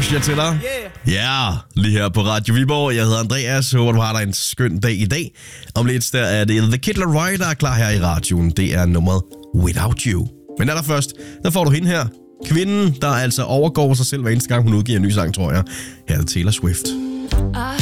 siger til dig. Ja, lige her på Radio Viborg. Jeg hedder Andreas. Håber, du har dig en skøn dag i dag. Om lidt der er det The Kid Laroi, der er klar her i radioen. Det er nummeret Without You. Men allerførst, der får du hende her. Kvinden, der altså overgår sig selv hver eneste gang, hun udgiver en ny sang, tror jeg. Her er Taylor Swift.